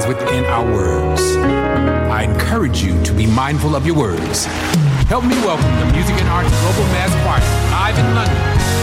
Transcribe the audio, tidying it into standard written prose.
lies within our words. I encourage you to be mindful of your words. Help me welcome the Music and Arts Global Mass Choir live in London